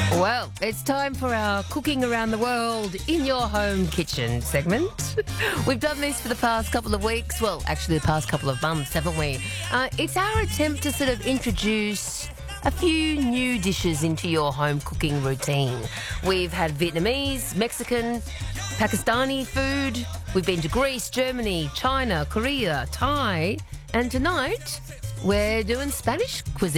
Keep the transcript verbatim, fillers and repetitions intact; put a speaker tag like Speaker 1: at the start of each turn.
Speaker 1: Well, it's time for our Cooking Around the World in Your Home Kitchen segment. We've done this for the past couple of weeks. Well, actually the past couple of months, haven't we? Uh, it's our attempt to sort of introduce a few new dishes into your home cooking routine. We've had Vietnamese, Mexican, Pakistani food. We've been to Greece, Germany, China, Korea, Thai. And tonight, we're doing Spanish cuisine.